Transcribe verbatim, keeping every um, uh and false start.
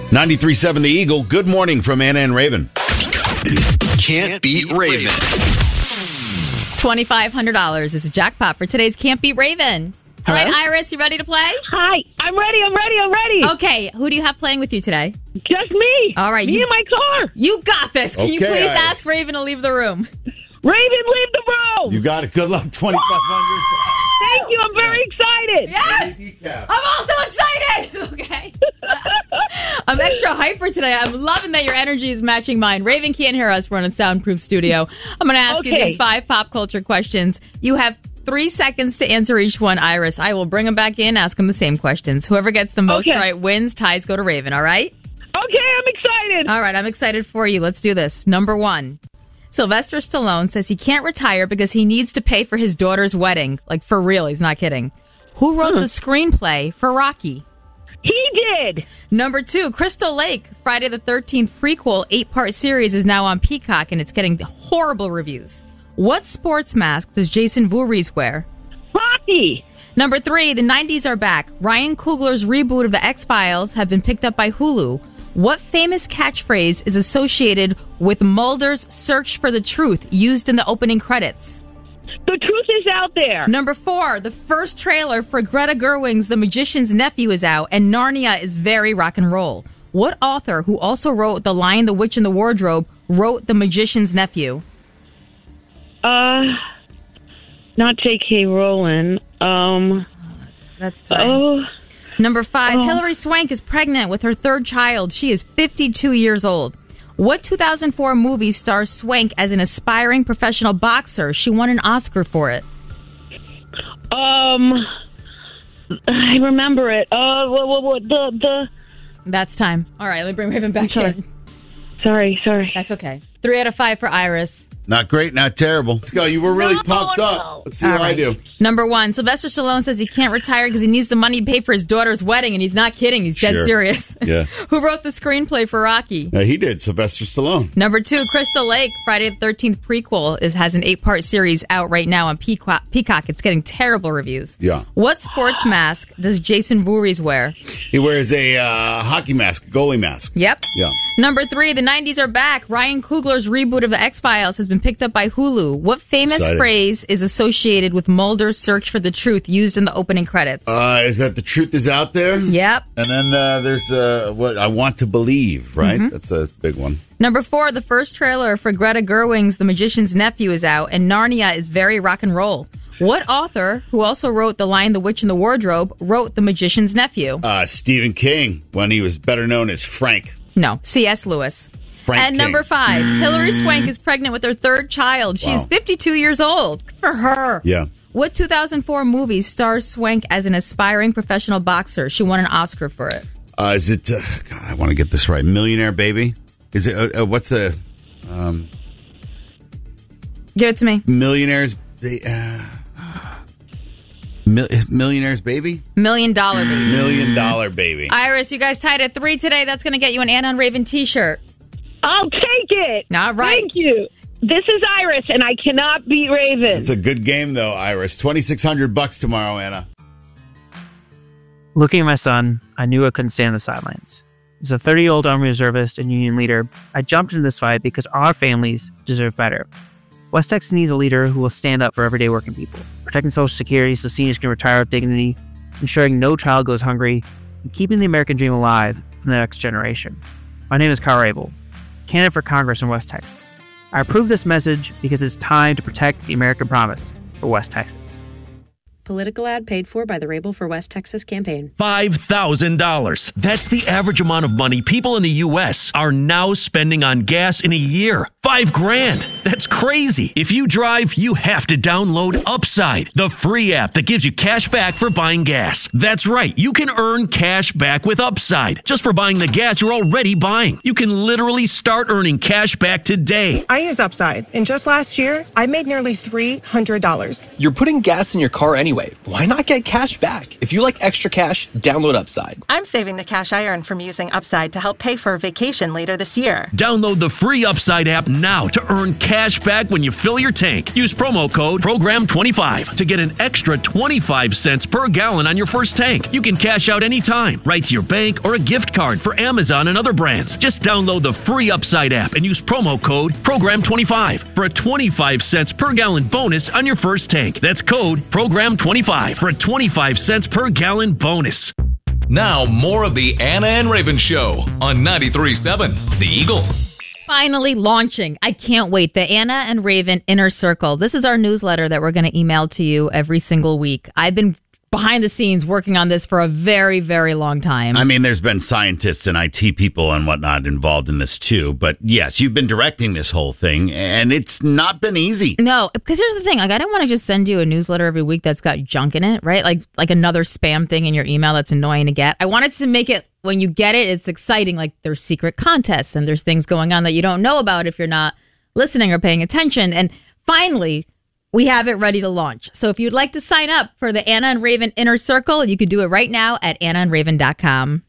ninety-three point seven The Eagle. Good morning from Anna and Raven. Can't beat Raven. twenty-five hundred dollars is a jackpot for today's Can't Beat Raven. All Hello? right, Iris, you ready to play? Hi, I'm ready, I'm ready, I'm ready. Okay, who do you have playing with you today? Just me. All right, Me you- in my car. You got this. Can you Okay, please Iris. ask Raven to leave the room? Raven, leave the room. You got it. Good luck. twenty-five hundred Thank you, I'm very excited. Yes! I'm also excited! Okay. I'm extra hyper today. I'm loving that your energy is matching mine. Raven can't hear us. We're in a soundproof studio. I'm going to ask you Okay. these five pop culture questions. You have three seconds to answer each one, Iris. I will bring them back in, ask them the same questions. Whoever gets the most Okay. right wins. Ties go to Raven, all right? Okay, I'm excited. All right, I'm excited for you. Let's do this. Number one. Sylvester Stallone says he can't retire because he needs to pay for his daughter's wedding. Like, for real, he's not kidding. Who wrote the screenplay for Rocky? He did. Number two, Crystal Lake, Friday the thirteenth prequel, eight-part series is now on Peacock, and it's getting horrible reviews. What sports mask does Jason Voorhees wear? Rocky. Number three, the nineties are back. Ryan Coogler's reboot of The X-Files have been picked up by Hulu. What famous catchphrase is associated with Mulder's search for the truth used in the opening credits? The truth is out there. Number four, the first trailer for Greta Gerwig's The Magician's Nephew is out, and Narnia is very rock and roll. What author, who also wrote The Lion, the Witch, and the Wardrobe, wrote The Magician's Nephew? Uh, not J K. Rowling. Um, That's fine. oh, Number five, Oh. Hilary Swank is pregnant with her third child. She is fifty-two years old. What two thousand four movie stars Swank as an aspiring professional boxer? She won an Oscar for it. um, I remember it. Uh, what, what, what, the, the, That's time. All right, let me bring Raven back Sorry. in. sorry, sorry. That's okay. Three out of five for Iris. Not great, not terrible. Let's go. You were really No, pumped no. up. Let's see All how I right. do. Number one, Sylvester Stallone says he can't retire because he needs the money to pay for his daughter's wedding, and he's not kidding. He's dead Sure. serious. Yeah. Who wrote the screenplay for Rocky? Uh, he did. Sylvester Stallone. Number two, Crystal Lake, Friday the thirteenth prequel, is has an eight-part series out right now on Peacock. Peacock. It's getting terrible reviews. Yeah. What sports mask does Jason Voorhees wear? He wears a uh, hockey mask, goalie mask. Yep. Yeah. Number three, the nineties are back. Ryan Coogler's reboot of The X-Files has been picked up by Hulu. What famous Excited. phrase is associated with Mulder's search for the truth used in the opening credits? Uh, is that the truth is out there? Yep. And then uh, there's uh, what I want to believe, right? Mm-hmm. That's a big one. Number four, the first trailer for Greta Gerwig's The Magician's Nephew is out, and Narnia is very rock and roll. What author, who also wrote The Lion, the Witch, and the Wardrobe, wrote The Magician's Nephew? Uh, Stephen King, when he was better known as Frank. No, C S. Lewis. Frank and King. number five, Hilary Swank is pregnant with her third child. She Wow. is fifty-two years old. Good for her. Yeah. What two thousand four movie stars Swank as an aspiring professional boxer? She won an Oscar for it. Uh, is it? Uh, God, I want to get this right. Millionaire Baby. Is it? Uh, uh, what's the um, Give it to me. Millionaires? Ba- uh, Mil- Millionaire's Baby? Million Dollar Baby. Million Dollar Baby. Iris, you guys tied at three today. That's going to get you an Anna and Raven t-shirt. I'll take it. All right. Thank you. This is Iris, and I cannot beat Raven. It's a good game, though, Iris. twenty-six hundred bucks tomorrow, Anna. Looking at my son, I knew I couldn't stand the sidelines. As a thirty-year-old Army reservist and union leader, I jumped into this fight because our families deserve better. West Texas needs a leader who will stand up for everyday working people, protecting Social Security so seniors can retire with dignity, ensuring no child goes hungry, and keeping the American dream alive for the next generation. My name is Carl Abel, candidate for Congress in West Texas. I approve this message because it's time to protect the American promise for West Texas. Political ad paid for by the Rabel for West Texas campaign. five thousand dollars. That's the average amount of money people in the U S are now spending on gas in a year. Five grand. That's crazy. If you drive, you have to download Upside, the free app that gives you cash back for buying gas. That's right. You can earn cash back with Upside just for buying the gas you're already buying. You can literally start earning cash back today. I use Upside, and just last year, I made nearly three hundred dollars. You're putting gas in your car anyway. Why not get cash back? If you like extra cash, download Upside. I'm saving the cash I earn from using Upside to help pay for a vacation later this year. Download the free Upside app now to earn cash back when you fill your tank. Use promo code program twenty-five to get an extra twenty-five cents per gallon on your first tank. You can cash out anytime, right to your bank or a gift card for Amazon and other brands. Just download the free Upside app and use promo code program twenty-five for a twenty-five cents per gallon bonus on your first tank. That's code program twenty-five for a twenty-five cents per gallon bonus. Now, more of the Anna and Raven Show on ninety-three point seven The Eagle. Finally launching. I can't wait. The Anna and Raven Inner Circle. This is our newsletter that we're going to email to you every single week. I've been behind the scenes working on this for a very, very long time. I mean, there's been scientists and I T people and whatnot involved in this too. But yes, you've been directing this whole thing and it's not been easy. No, because here's the thing. Like, I don't want to just send you a newsletter every week that's got junk in it, right? Like, like another spam thing in your email that's annoying to get. I wanted to make it, when you get it, it's exciting. Like, there's secret contests and there's things going on that you don't know about if you're not listening or paying attention. And finally, we have it ready to launch. So if you'd like to sign up for the Anna and Raven Inner Circle, you could do it right now at anna and raven dot com.